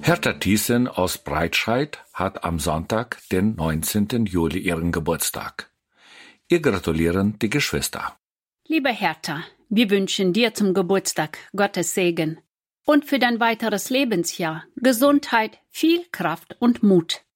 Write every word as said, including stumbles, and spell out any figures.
Hertha Thiessen aus Breitscheid hat am Sonntag, den neunzehnten Juli, ihren Geburtstag. Ihr gratulieren die Geschwister. Liebe Hertha, wir wünschen dir zum Geburtstag Gottes Segen und für dein weiteres Lebensjahr Gesundheit, viel Kraft und Mut.